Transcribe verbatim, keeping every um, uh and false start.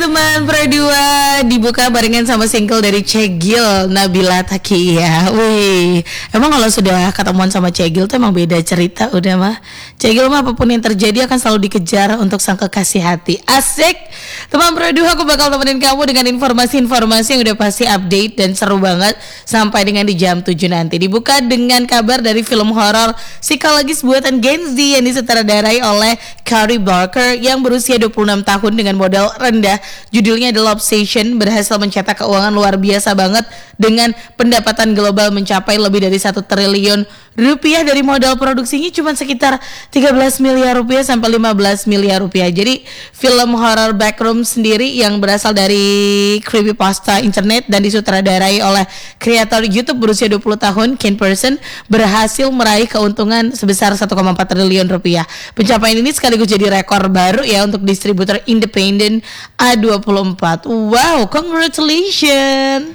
teman berdua dibuka barengan sama single dari Cegil Nabila Takia. Wih, emang kalau sudah ketemuan sama Cegil tuh emang beda cerita udah mah. Cegil mah apapun yang terjadi akan selalu dikejar untuk sang kekasih hati. Asik. Teman berdua, aku bakal temenin kamu dengan informasi-informasi yang udah pasti update dan seru banget sampai dengan di jam tujuh nanti. Dibuka dengan kabar dari film horor psikologis buatan Gen Z yang disutradarai oleh Cory Barker yang berusia dua puluh enam tahun dengan modal rendah. Judulnya The Obsession, berhasil mencetak keuangan luar biasa banget dengan pendapatan global mencapai lebih dari satu triliun rupiah. Dari modal produksinya cuma sekitar tiga belas miliar rupiah sampai lima belas miliar rupiah. Jadi film horror Backroom sendiri yang berasal dari creepypasta internet dan disutradarai oleh kreator YouTube berusia dua puluh tahun Ken Person berhasil meraih keuntungan sebesar satu koma empat triliun rupiah. Pencapaian ini sekaligus jadi rekor baru ya untuk distributor independen A dua puluh empat. Wow, congratulations.